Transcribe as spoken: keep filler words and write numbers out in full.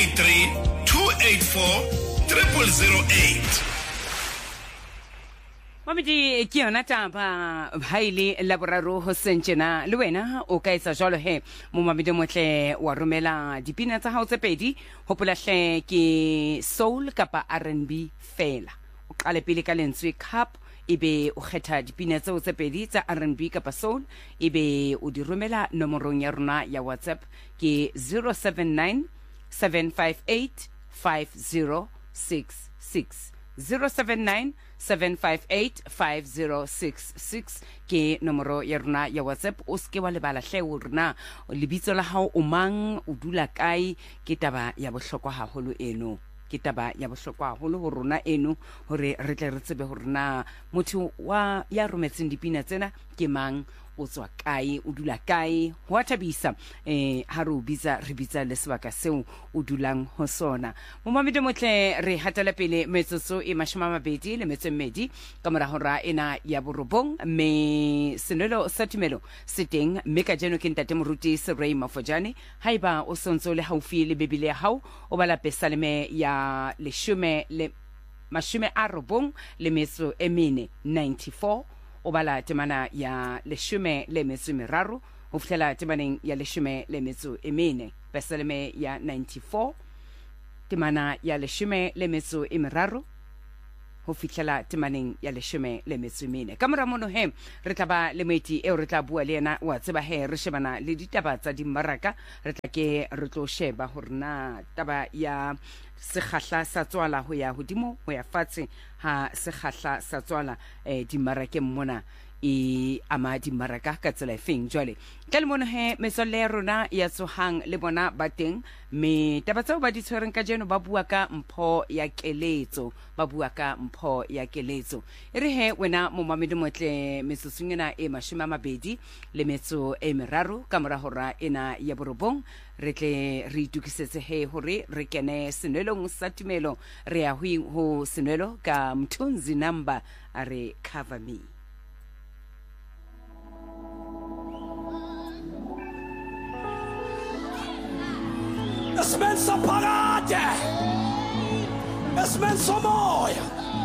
eight three, two eight four, zero zero zero eight. Mamedi ke yona taba haile laboraro ho sentjena le wena o ka etsa jalo he mo mamedi motle wa romela dipina tsa hao tse pedi hopola hle ke soul kapa R and B fela o qale pele ka lentswe cup ebe o kgetha dipina tseo tse pedi tsa R and B kapa soul ebe o di romela nomorong ya rona ya WhatsApp ke zero seven nine seven five eight five zero six six zero seven nine seven five eight five zero six six ke nomoro ya rona ya WhatsApp o ske wa lebala hle o rona lebitso la hao o mang o dula kae ke taba ya bohlokwa haholo eno ke taba ya bohlokwa haholo ho rona eno hore re tle re tsebe ho rona motho wa ya rometseng dipina tsena ke mang o tswa kae o dula kae ho thabisa eh ha re o bitsa re bitsa le sebaka seo o dulang ho sona mo mamedi motle re hatela pele metsotso e mashoma mabedi le metso mmedi ka mora hora ena ya borobong me senelo satimelo siteng me ka jeno ke ntate moruti Seray Mafojane haiba o sontso le haufi le bebile ya hao o bala pesaleme ya leshome le mashome a robong le metso e mene ninety-four o bala temana ya leshome le metso meraro ho fihlela temaneng ya leshome le metso e mene peseleme ya ninety-four temana ya leshome le metso e meraro ho fihlela temaneng ya leshome le metso e mene ka mora mono he re tla ba le moeti e re tla bua le yena wa tseba he re shebana le ditaba tsa dimmaraka re tla ke re tlo sheba horna taba ya sekgahla sa tswala ho ya hodimo ho ya fatshe ha sekgahla sa tswala eh dimmarakeng mona e ama dimmaraka ka tsela efeng jwale ka le mona he mesolle rona ya tsohang le bona ba teng me taba tsao ba di tshwereng ka jeno ba bua ka mpho ya keletso ba bua ka mpho ya keletso e re he wena mo mamedi motle metsotsongena e mashome a mabedi le metso e meraro ka mora hora ena ya borobong re tle re itukisetse he hore re kene senelong sa tumelo re ya ho senelo ka Mthunzi number are cover me. Es mensen parate, es mensen mooi.